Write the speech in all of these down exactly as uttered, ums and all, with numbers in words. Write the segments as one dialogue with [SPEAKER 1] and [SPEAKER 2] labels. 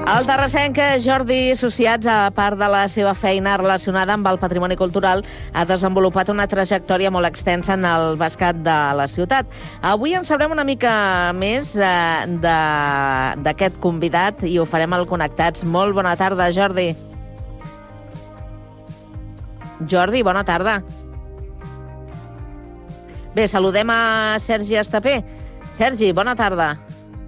[SPEAKER 1] El terrassenc Jordi Sociats, a part de la seva feina relacionada amb el patrimoni cultural, ha desenvolupat una trajectòria molt extensa en el bàsquet de la ciutat. Avui en sabrem una mica més eh, d'aquest convidat i ho farem al Connectats. Molt bona tarda, Jordi. Jordi, bona tarda. Bé, saludem a Sergi Estapé. Sergi, bona tarda.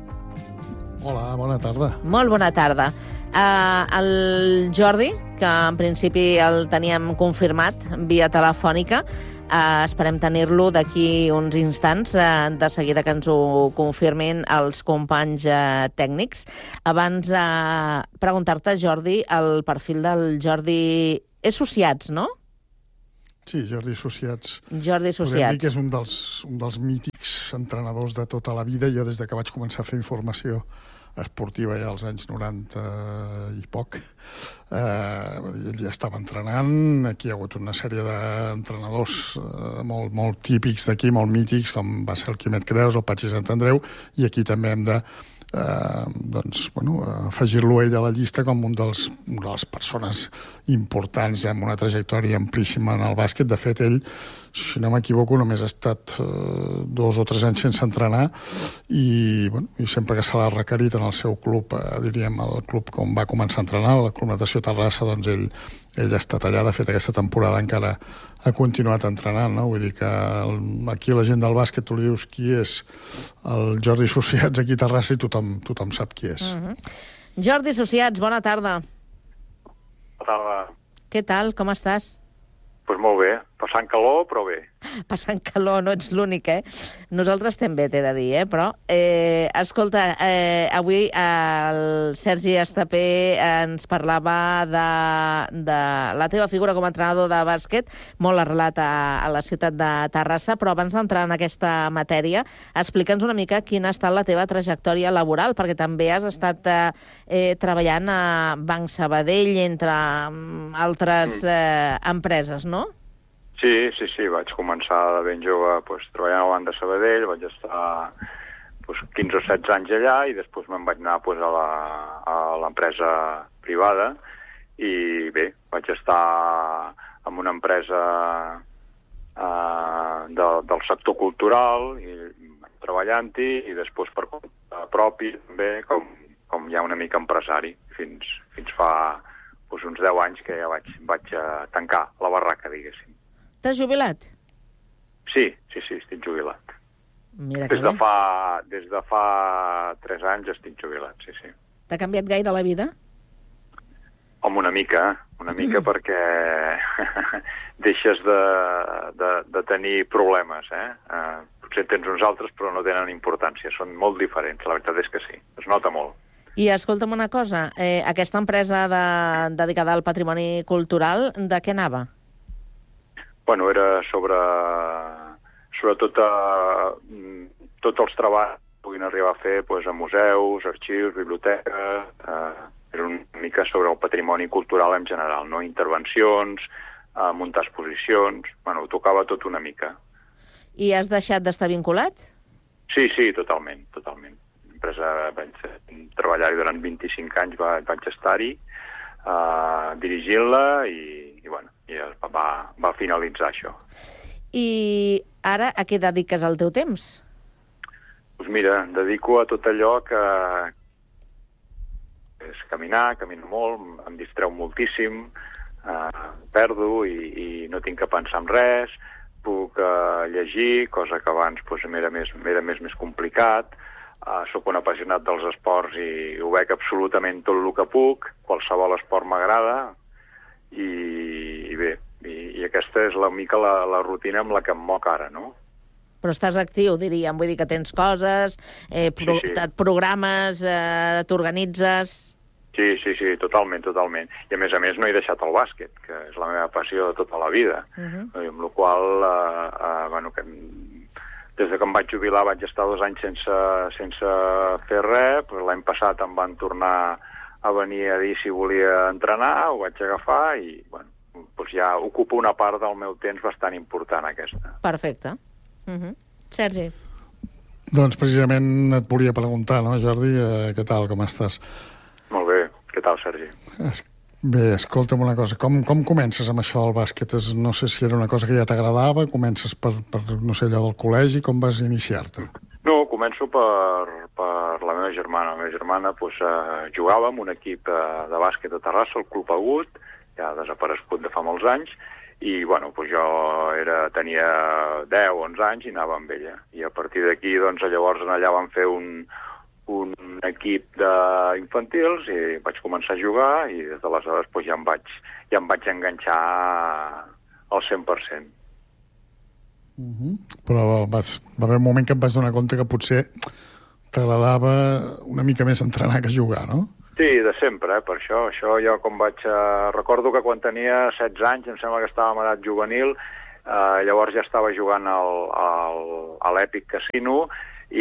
[SPEAKER 2] Hola, bona tarda.
[SPEAKER 1] Molt bona tarda. Uh, el Jordi, que en principi el teníem confirmat via telefònica, uh, esperem tenir-lo d'aquí uns instants, uh, de seguida que ens ho confirmin els companys uh, tècnics. Abans, uh, preguntar-te, Jordi, el perfil del Jordi... És Sociats, no?
[SPEAKER 2] Sí, Jordi Sociats.
[SPEAKER 1] Jordi Sociats.
[SPEAKER 2] Podem dir que és un dels, un dels mítics entrenadors de tota la vida. Jo, des de que vaig començar a fer informació esportiva ja als anys noranta i poc, eh, ell ja estava entrenant. Aquí hi ha hagut una sèrie d'entrenadors eh, molt, molt típics d'aquí, molt mítics, com va ser el Quimet Creus, el Patxi Sant Andreu, i aquí també hem de Eh, doncs, bueno, afegir-lo ell a la llista com un dels, una de les persones importants amb una trajectòria amplíssima en el bàsquet. De fet, ell, si no m'equivoco, només ha estat eh, dos o tres anys sense entrenar i, bueno, i sempre que se l'ha requerit en el seu club, eh, diríem, el club com va començar a entrenar, el Club Natació Terrassa, doncs ell, ell ha estat allà. De fet, aquesta temporada encara ha continuat entrenant, no? Vull dir que el, aquí la gent del bàsquet, tu li dius qui és el Jordi Sociats aquí a Terrassa i tothom, tothom sap qui és.
[SPEAKER 1] Uh-huh. Jordi Sociats, bona tarda.
[SPEAKER 3] Bona tarda.
[SPEAKER 1] Què tal, com estàs?
[SPEAKER 3] Doncs pues molt bé, passant calor, però bé.
[SPEAKER 1] Passant calor, no ets l'únic, eh? Nosaltres també, t'he de dir, eh? Però, eh, escolta, eh, avui el Sergi Estapé ens parlava de, de la teva figura com a entrenador de bàsquet, molt arrelat a, a la ciutat de Terrassa, però abans d'entrar en aquesta matèria, explica'ns una mica quina ha estat la teva trajectòria laboral, perquè també has estat eh, eh, treballant a Banc Sabadell, entre altres eh, empreses, no?
[SPEAKER 3] Sí, sí, sí, vaig començar de ben jove pues, treballant al Banc de Sabadell, vaig estar pues, quinze o setze anys allà i després me'n vaig anar pues, a la- a l'empresa privada i bé, vaig estar en una empresa eh, de, del sector cultural i treballant-hi i després per compte propi també com, com ja una mica empresari fins, fins fa pues, uns deu anys que ja vaig, vaig uh, tancar la barraca, diguéssim.
[SPEAKER 1] T'has jubilat?
[SPEAKER 3] Sí, sí, sí, estic jubilat.
[SPEAKER 1] Mira que
[SPEAKER 3] Des de
[SPEAKER 1] bé.
[SPEAKER 3] fa, des de fa tres anys estic jubilat, sí, sí.
[SPEAKER 1] T'ha canviat gaire la vida?
[SPEAKER 3] Home, una mica, una mica perquè deixes de, de, de tenir problemes, eh? Uh, potser en tens uns altres, però no tenen importància. Són molt diferents, la veritat és que sí. Es nota molt.
[SPEAKER 1] I escolta'm una cosa, eh, aquesta empresa de, dedicada al patrimoni cultural, de què anava?
[SPEAKER 3] Bueno, era sobre, sobretot a, tots els treballs que puguin arribar a fer pues, a museus, arxius, biblioteques, eh, era una mica sobre el patrimoni cultural en general, no? Intervencions, eh, muntar exposicions, bueno, ho tocava tot una mica.
[SPEAKER 1] I has deixat d'estar vinculat?
[SPEAKER 3] Sí, sí, totalment, totalment. L'empresa vaig treballar-hi durant vint-i-cinc anys, va, vaig estar-hi, eh, dirigint-la i, i bueno, i va, va finalitzar això.
[SPEAKER 1] I ara a què dediques el teu temps?
[SPEAKER 3] Doncs mira, em dedico a tot allò que és caminar, camino molt, em distreu moltíssim, eh, perdo i, i no tinc que pensar en res, puc eh, llegir, cosa que abans doncs, m'era més, m'era més, més complicat, eh, sóc un apassionat dels esports i ho veig absolutament tot el que puc, qualsevol esport m'agrada, i, i bé, i, i aquesta és la mica la, la rutina amb la que em moc ara, no?
[SPEAKER 1] Però estàs actiu, diríem, vull dir que tens coses, eh, pro
[SPEAKER 3] Sí, sí.
[SPEAKER 1] et programes, eh, t'organitzes...
[SPEAKER 3] Sí, sí, sí, totalment, totalment. I a més a més no he deixat el bàsquet, que és la meva passió de tota la vida.
[SPEAKER 1] Uh-huh.
[SPEAKER 3] I amb la qual eh, eh, bueno, que des de que em vaig jubilar vaig estar dos anys sense, sense fer res, però l'any passat em van tornar a venir a dir si volia entrenar, ho vaig agafar i bueno, doncs ja ocupa una part del meu temps bastant important aquesta.
[SPEAKER 1] Perfecte. Uh-huh. Sergi.
[SPEAKER 2] Doncs precisament et volia preguntar, no, Jordi, eh, què tal, com estàs?
[SPEAKER 3] Molt bé, Sergi.
[SPEAKER 2] Bé, escolta'm una cosa, com, com comences amb això del bàsquet? Es, no sé si era una cosa que ja t'agradava, comences per, per, no sé, allò del col·legi, com vas iniciar-te?
[SPEAKER 3] No, començo per, per la meva germana. La meva germana pues, eh, jugava en un equip eh, de bàsquet a Terrassa, el Club Agut, ja desaparegut de fa molts anys, i bueno, pues jo era, tenia deu o onze anys i anava amb ella. I a partir d'aquí, doncs, llavors allà vam fer un, un equip d'infantils i vaig començar a jugar i des d'aleshores pues, ja, em vaig, ja em vaig enganxar al cent per cent.
[SPEAKER 2] Uh-huh. Però vas, va haver un moment que et vas donar compte que potser t'agradava una mica més entrenar que jugar, no?
[SPEAKER 3] Sí, de sempre, eh, per això. Això jo com vaig... Eh, recordo que quan tenia setze anys, em sembla que estava en edat juvenil, eh, llavors ja estava jugant al, al, a l'Epic Casino i,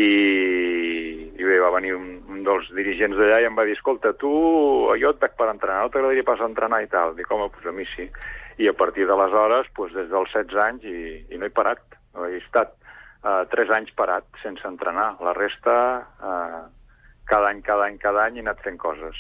[SPEAKER 3] i bé, va venir un, un dels dirigents d'allà i em va dir, escolta, tu, jo et veig per entrenar, no t'agradaria pas entrenar i tal? Dic, home, doncs a mi sí. I a partir d'aleshores, doncs des dels setze anys, i, i no he parat. He estat eh, tres anys parat sense entrenar. La resta... Eh, cada any, cada any, cada any he anat fent coses.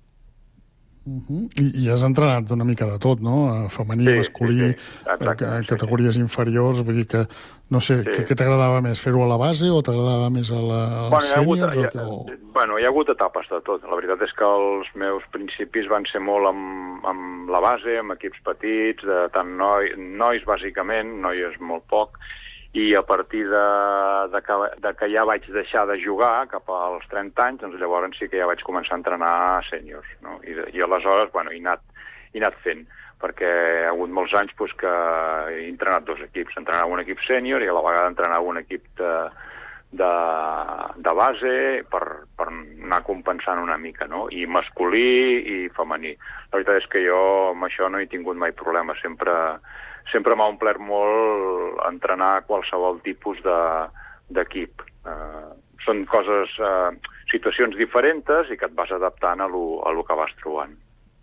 [SPEAKER 2] Uh-huh. I, I has entrenat una mica de tot, no? Femení, sí, masculí, sí, sí. Exacte, a, a categories sí, sí. inferiors, vull dir que, no sé, sí. què t'agradava més, fer-ho a la base o t'agradava més a la, als
[SPEAKER 3] bueno,
[SPEAKER 2] sèniors?
[SPEAKER 3] Hi ha, hagut, hi, bueno, hi ha hagut etapes de tot. La veritat és que els meus principis van ser molt amb, amb la base, amb equips petits, de tant noi, nois, bàsicament, noies molt poc, i a partir de, de, que, de que ja vaig deixar de jugar cap als trenta anys, doncs llavors sí que ja vaig començar a entrenar sèniors, no? I, i aleshores, bueno, he anat, he anat fent, perquè ha hagut molts anys pues, que he entrenat dos equips, entrenava un equip sènior i a la vegada entrenava un equip de, de, de base per, per anar compensant una mica, no? I masculí i femení. La veritat és que jo amb això no he tingut mai problema, sempre... Sempre m'ha omplert molt entrenar qualsevol tipus d'equip. De, eh, són coses, eh, situacions diferents i que et vas adaptant a lo, a lo que vas trobant.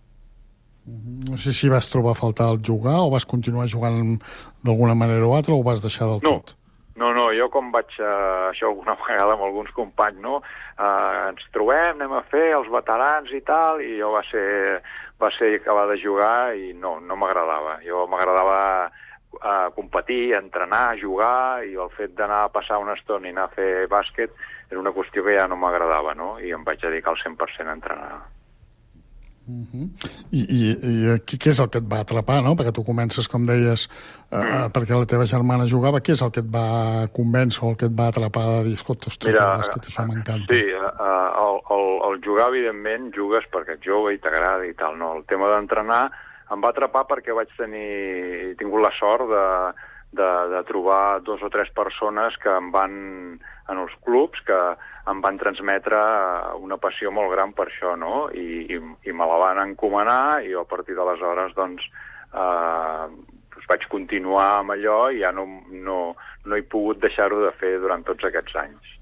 [SPEAKER 2] No sé si vas trobar a faltar el jugar o vas continuar jugant d'alguna manera o altra o ho vas deixar del
[SPEAKER 3] no.
[SPEAKER 2] tot?
[SPEAKER 3] No, no, jo com vaig, eh, això una vegada amb alguns companys, no? Eh, ens trobem, anem a fer els veterans i tal, i jo va ser... va ser acabar de jugar i no, no m'agradava. Jo m'agradava uh, competir, entrenar, jugar, i el fet d'anar a passar una estona i anar a fer bàsquet era una qüestió que ja no m'agradava, no? I em vaig dedicar al cent per cent a entrenar.
[SPEAKER 2] Uh-huh. I, i, i aquí què és el que et va atrapar, no? Perquè tu comences, com deies, uh, mm. perquè la teva germana jugava, què és el que et va convèncer o el que et va atrapar de dir, escolta, ostres, el bàsquet, això m'encanta?
[SPEAKER 3] Sí, uh, el, el, el jugar, evidentment, jugues perquè ets jove i t'agrada i tal, no? El tema d'entrenar em va atrapar perquè vaig tenir, he tingut la sort de, de, de trobar dos o tres persones que em van, en els clubs, que em van transmetre una passió molt gran per això, no? I, i, i me la van encomanar i a partir d'aleshores, doncs, eh, doncs vaig continuar amb allò i ja no, no, no he pogut deixar-ho de fer durant tots aquests anys.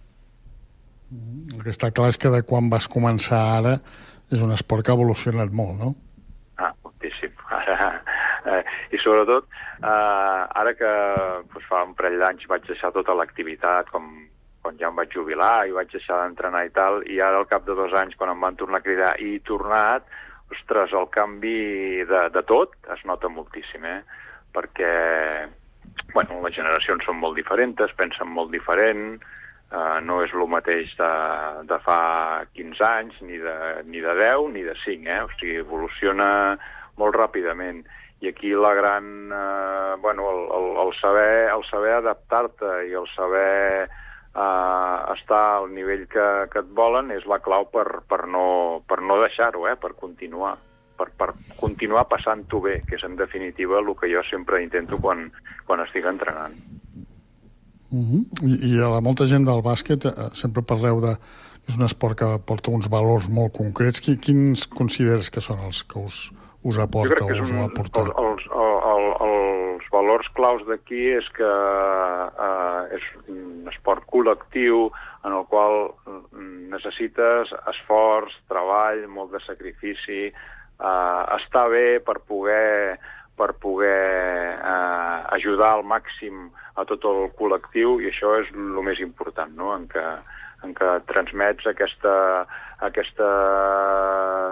[SPEAKER 2] El que està clar és que de quan vas començar ara és un esport que ha evolucionat molt, no?
[SPEAKER 3] Ah, moltíssim. Ara, eh, I sobretot, eh, ara que doncs, fa un parell d'anys vaig deixar tota l'activitat, com quan ja em vaig jubilar i vaig deixar d'entrenar i tal, i ara al cap de dos anys, quan em van tornar a cridar i he tornat, ostres, el canvi de, de tot es nota moltíssim, eh? Perquè, bueno, les generacions són molt diferents, pensen molt diferent, eh, no és el mateix de, de fa quinze anys, ni de, ni de deu, ni de cinc, eh? O sigui, evoluciona molt ràpidament. I aquí la gran, eh, bueno, el, el, el saber, el saber adaptar-te i el saber Uh, estar al nivell que, que et volen és la clau per, per no, per no deixar-ho, eh? Per continuar, per, per continuar passant-ho bé, que és en definitiva el que jo sempre intento quan, quan estic entrenant.
[SPEAKER 2] Uh-huh. I, I a la molta gent del bàsquet eh, sempre parleu de és un esport que porta uns valors molt concrets. Quins consideres que són els que us, us aporta o us ho ha aportat?
[SPEAKER 3] Els, els, els, els valors claus d'aquí és que eh, és un esport col·lectiu en el qual necessites esforç, treball, molt de sacrifici, eh, estar bé per poder, per poder eh, ajudar al màxim a tot el col·lectiu, i això és el més important, no? En què, en què transmets aquesta, aquesta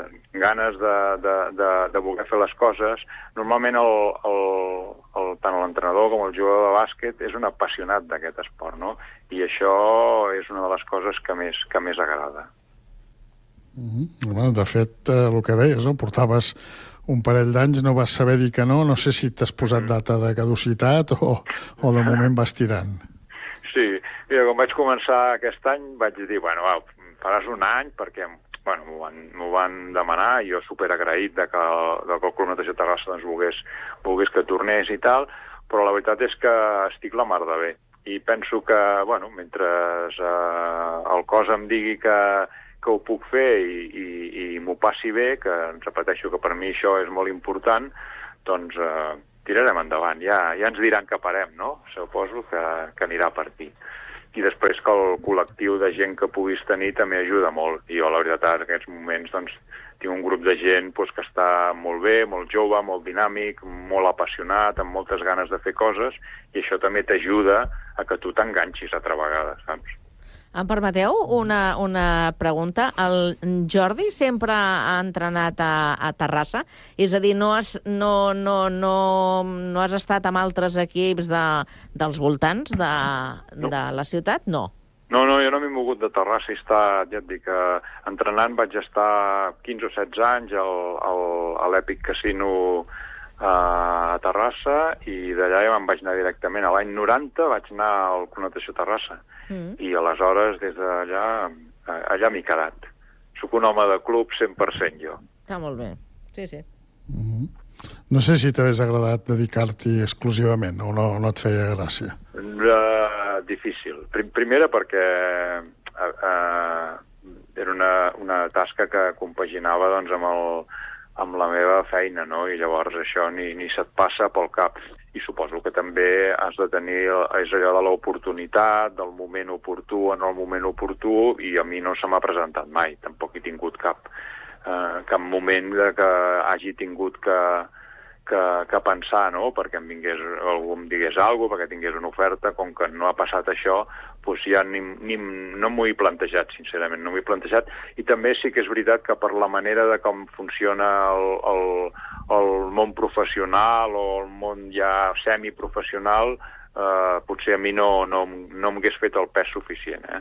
[SPEAKER 3] ganes de, de, de, de voler fer les coses. Normalment el, el, el, tant l'entrenador com el jugador de bàsquet és un apassionat d'aquest esport, no? I això és una de les coses que més, que més agrada.
[SPEAKER 2] Mm-hmm. Bueno, de fet, eh, el que deies, no? Portaves un parell d'anys, no vas saber dir que no, no sé si t'has posat data de caducitat o, o de moment vas tirant.
[SPEAKER 3] Sí, mira, quan vaig començar aquest any vaig dir, bueno, va, faràs un any perquè bueno, m'ho van, m'ho van demanar i jo superagraït de que, de que el Club Natació Terrassa doncs, volgués, volgués que tornés i tal, però la veritat és que estic la mar de bé. I penso que, bueno, mentre eh, el cos em digui que que ho puc fer i, i, i m'ho passi bé, que repeteixo que per mi això és molt important, doncs eh, tirarem endavant. Ja, ja ens diran que parem, no? Suposo que, que anirà per aquí. I després que el col·lectiu de gent que puguis tenir també ajuda molt. I jo, la veritat, en aquests moments doncs, tinc un grup de gent doncs, que està molt bé, molt jove, molt dinàmic, molt apassionat, amb moltes ganes de fer coses, i això també t'ajuda a que tu t'enganxis altra vegada, saps?
[SPEAKER 1] Em permeteu una, una pregunta? El Jordi sempre ha entrenat a, a Terrassa? És a dir, no has, no, no, no, no has estat amb altres equips de, dels voltants de, no. de la ciutat? No.
[SPEAKER 3] No, no, jo no m'he mogut de Terrassa. He estat, ja et dic, eh, entrenant vaig estar quinze o setze anys al, al, a l'Epic Casino a Terrassa i d'allà ja me'n vaig anar directament. A l'any noranta vaig anar al Club Natació Terrassa mm. i aleshores des d'allà allà m'he quedat. Soc un home de club cent per cent jo.
[SPEAKER 1] Està molt bé, sí, sí.
[SPEAKER 2] Mm-hmm. No sé si t'hagués agradat dedicar-t'hi exclusivament o no, no et feia gràcia.
[SPEAKER 3] Uh, difícil. Primera perquè uh, uh, era una, una tasca que compaginava doncs, amb el amb la meva feina, no? I llavors això ni, ni se't passa pel cap. I suposo que també has de tenir, és allò de l'oportunitat, del moment oportú en el moment oportú, i a mi no se m'ha presentat mai, tampoc he tingut cap, eh, cap moment de que hagi tingut que, que, que pensar, no? Perquè em vingués, algú em digués alguna cosa, perquè tingués una oferta, com que no ha passat això, doncs ja ni, ni, no m'ho he plantejat, sincerament, no m'ho he plantejat. I també sí que és veritat que per la manera de com funciona el, el, el món professional o el món ja semiprofessional, eh, potser a mi no, no, no m'hagués fet el pes suficient, eh?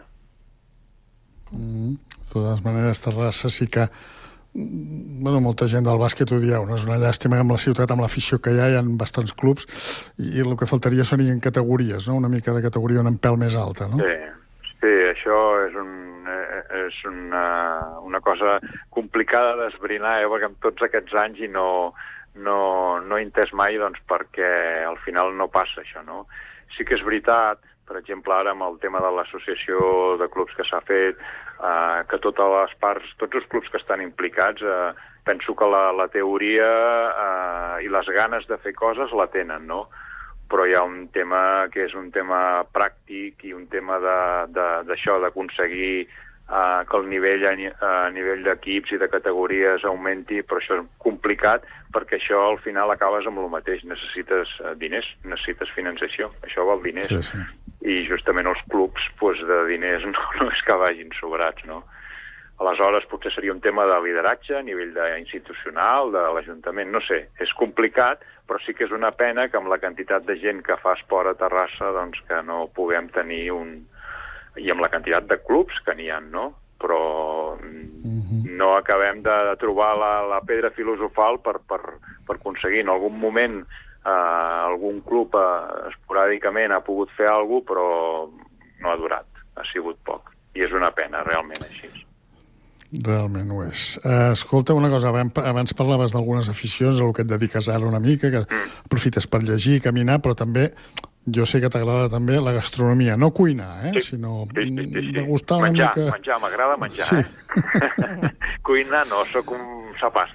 [SPEAKER 2] Mm, de totes maneres, Terrassa sí que bueno, molta gent del bàsquet ho dieu, no? És una llàstima que amb la ciutat, amb l'afició que hi ha, hi ha bastants clubs i, i el que faltaria serien categories, no? Una mica de categoria una pèl més alta, no?
[SPEAKER 3] Sí, sí, això és, un, és una, una cosa complicada d'esbrinar, eh? Perquè amb tots aquests anys i no, no, no he entès mai doncs, perquè al final no passa això, no? Sí que és veritat, per exemple, ara amb el tema de l'associació de clubs que s'ha fet, Uh, que totes les parts, tots els clubs que estan implicats, uh, penso que la, la teoria uh, i les ganes de fer coses la tenen, no? Però hi ha un tema que és un tema pràctic i un tema d'això, de, de, d'aconseguir uh, que el nivell a, a nivell d'equips i de categories augmenti, però això és complicat perquè això al final acabes amb el mateix. Necessites uh, diners, necessites finançació, això val diners.
[SPEAKER 2] Sí, sí.
[SPEAKER 3] I justament els clubs doncs, de diners no, no és que vagin sobrats, no? Aleshores, potser seria un tema de lideratge a nivell de, institucional, de l'Ajuntament, no sé. És complicat, però sí que és una pena que amb la quantitat de gent que fa esport a Terrassa, doncs que no puguem tenir un... I amb la quantitat de clubs que n'hi ha, no? Però mm-hmm. no acabem de, de trobar la, la pedra filosofal per, per, per aconseguir en algun moment... Uh, algun club uh, esporàdicament ha pogut fer alguna cosa, però no ha durat, ha sigut poc. I és una pena, realment, així.
[SPEAKER 2] Realment ho és. Uh, escolta, una cosa, abans parlaves d'algunes aficions, el que et dediques ara una mica, que mm. aprofites per llegir, caminar, però també, jo sé que t'agrada també la gastronomia, no cuinar, eh?
[SPEAKER 3] Sí,
[SPEAKER 2] sinó
[SPEAKER 3] sí, sí, sí, sí.
[SPEAKER 2] Degustar una
[SPEAKER 3] menjar,
[SPEAKER 2] mica...
[SPEAKER 3] Menjar, m'agrada menjar,
[SPEAKER 2] sí.
[SPEAKER 3] eh? Cuinar no, sóc un sapàs.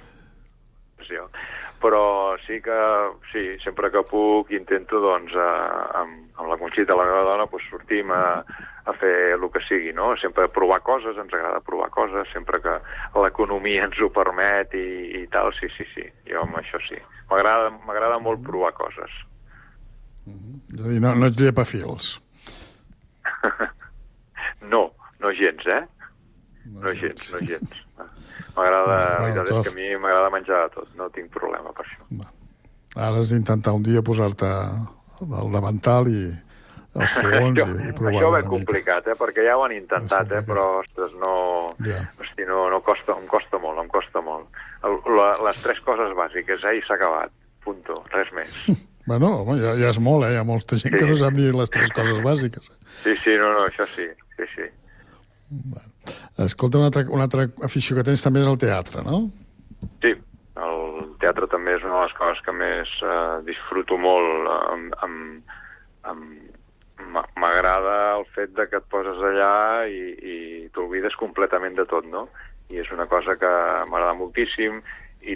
[SPEAKER 3] Però sí que, sí, sempre que puc intento, doncs, eh, amb, amb la Conxita, la meva dona, doncs, sortim a, a fer el que sigui, no? Sempre provar coses, ens agrada provar coses, sempre que l'economia ens ho permet i, i tal, sí, sí, sí, jo amb això sí. M'agrada m'agrada molt provar coses.
[SPEAKER 2] Mm-hmm. És a dir, no, no ets llepafils.
[SPEAKER 3] No, no gens, eh?
[SPEAKER 2] No,
[SPEAKER 3] no gens, no gens. M'agrada, la
[SPEAKER 2] Bueno,
[SPEAKER 3] veritat
[SPEAKER 2] tot-
[SPEAKER 3] és que a mi m'agrada menjar de tot, no tinc problema per això.
[SPEAKER 2] Ara has d'intentar un dia posar-te el davantal i els fogons
[SPEAKER 3] això,
[SPEAKER 2] i, i provar
[SPEAKER 3] això ho
[SPEAKER 2] una
[SPEAKER 3] veig
[SPEAKER 2] mica.
[SPEAKER 3] complicat, eh? Perquè ja ho han intentat, eh?
[SPEAKER 2] És complicat.
[SPEAKER 3] Però, ostres, no...
[SPEAKER 2] Ja.
[SPEAKER 3] Hosti, no, no costa, em costa molt, em costa molt. El, la, les tres coses bàsiques, eh? I s'ha acabat. Punto. Res més.
[SPEAKER 2] Bueno, home, ja, ja és molt, eh? Hi ha molta gent
[SPEAKER 3] Sí.
[SPEAKER 2] que no sap ni les tres coses bàsiques.
[SPEAKER 3] Sí, sí, no, no, això sí. Sí, sí.
[SPEAKER 2] Escolta, una altra, una altra afició que tens també és el teatre, no?
[SPEAKER 3] Sí, el teatre també és una de les coses que més eh, disfruto molt. Amb, amb, amb, m- m'agrada el fet de que et poses allà i, i t'oblides completament de tot, no? I és una cosa que m'agrada moltíssim i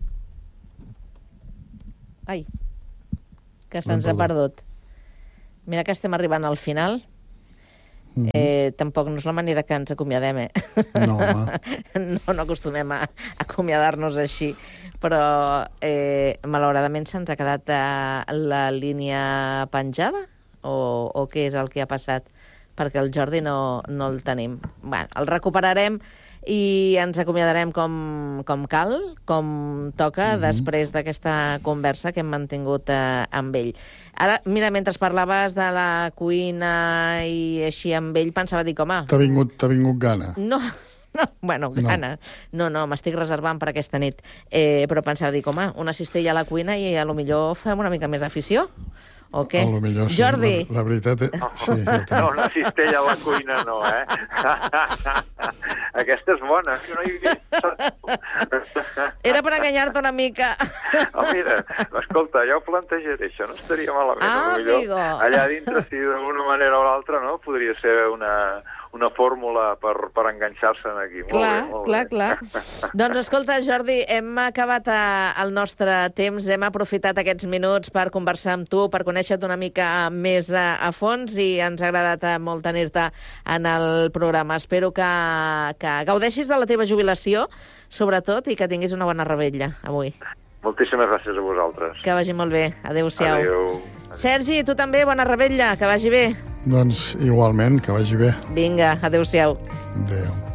[SPEAKER 1] Ai, que se'ns ha perdut. Mira que estem arribant al final.
[SPEAKER 2] Mhm.
[SPEAKER 1] Eh, tampoc no és la manera que ens acomiadem, eh?
[SPEAKER 2] No, home.
[SPEAKER 1] No, no acostumem a acomiadar-nos així, però eh, malauradament se'ns ha quedat eh, la línia penjada? O, o què és el que ha passat? Perquè el Jordi no, no el tenim. Bueno, el recuperarem i ens acomiadarem com, com cal, com toca, mm -hmm. després d'aquesta conversa que hem mantingut eh, amb ell. Ara, mira, mentre parlaves de la cuina i així amb ell, pensava, dic, home...
[SPEAKER 2] T'ha vingut, t'ha vingut gana.
[SPEAKER 1] No, no, bueno, gana. No, no, m'estic reservant per aquesta nit. Eh, però pensava, dic, home, una cistella a la cuina i a lo millor fem una mica més d'afició. O què?
[SPEAKER 2] A lo millor, sí.
[SPEAKER 1] Jordi?
[SPEAKER 2] La, la veritat és... Sí, ja
[SPEAKER 3] no, una cistella a la cuina no, eh? Aquesta és bona. Si no hi...
[SPEAKER 1] Era per enganyar-te una mica.
[SPEAKER 3] Oh, mira, escolta, ja ho plantejaré, això no estaria malament.
[SPEAKER 1] Ah,
[SPEAKER 3] Potser
[SPEAKER 1] amigo.
[SPEAKER 3] allà dintre, si d'alguna manera o l'altra, no? Podria ser una, una fórmula per, per enganxar-se'n aquí. Molt
[SPEAKER 1] Clar,
[SPEAKER 3] bé, molt
[SPEAKER 1] clar,
[SPEAKER 3] bé.
[SPEAKER 1] clar. Doncs escolta, Jordi, hem acabat eh, el nostre temps, hem aprofitat aquests minuts per conversar amb tu, per conèixer-te una mica més a, a fons i ens ha agradat eh, molt tenir-te en el programa. Espero que, que gaudeixis de la teva jubilació, sobretot, i que tinguis una bona revetlla avui.
[SPEAKER 3] Moltíssimes gràcies a vosaltres.
[SPEAKER 1] Que vagi molt bé. Adéu-siau.
[SPEAKER 3] Adéu.
[SPEAKER 1] Sergi, tu també, bona revetlla, que vagi bé.
[SPEAKER 2] Doncs igualment, que vagi bé.
[SPEAKER 1] Vinga, adéu-siau.
[SPEAKER 2] Adéu.